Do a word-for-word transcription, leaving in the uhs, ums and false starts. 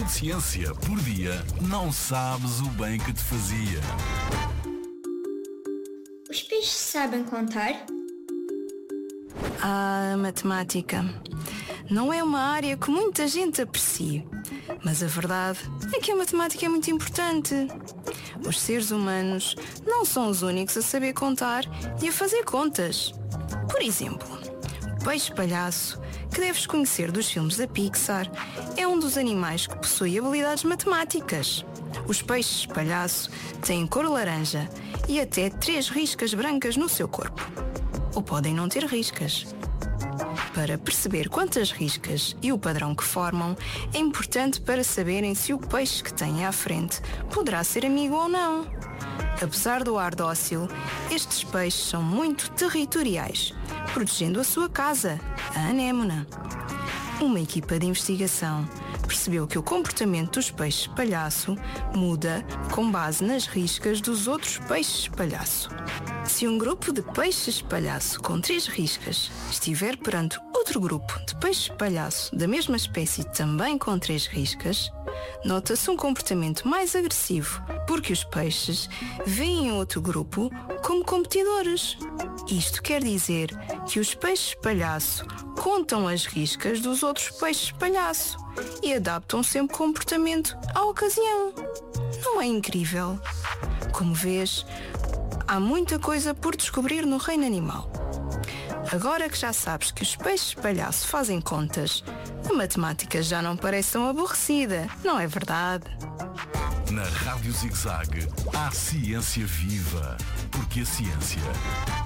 de ciência por dia, não sabes o bem que te fazia. Os peixes sabem contar? Ah, matemática. Não é uma área que muita gente aprecie, mas a verdade é que a matemática é muito importante. Os seres humanos não são os únicos a saber contar e a fazer contas. Por exemplo, o peixe palhaço, que deves conhecer dos filmes da Pixar, é um dos animais que possui habilidades matemáticas. Os peixes palhaço têm cor laranja e até três riscas brancas no seu corpo. Ou podem não ter riscas. Para perceber quantas riscas e o padrão que formam, é importante para saberem se o peixe que têm à frente poderá ser amigo ou não. Apesar do ar dócil, estes peixes são muito territoriais, protegendo a sua casa, a anémona. Uma equipa de investigação percebeu que o comportamento dos peixes palhaço muda com base nas riscas dos outros peixes palhaço. Se um grupo de peixes palhaço com três riscas estiver perante outro grupo de peixes palhaço da mesma espécie também com três riscas, nota-se um comportamento mais agressivo, porque os peixes veem o outro grupo como competidores. Isto quer dizer que os peixes palhaço contam as riscas dos outros peixes palhaço e adaptam sempre o comportamento à ocasião. Não é incrível? Como vês, há muita coisa por descobrir no reino animal. Agora que já sabes que os peixes palhaço fazem contas, a matemática já não parece tão aborrecida, não é verdade? Na Rádio Zig-Zag, há ciência viva, porque a ciência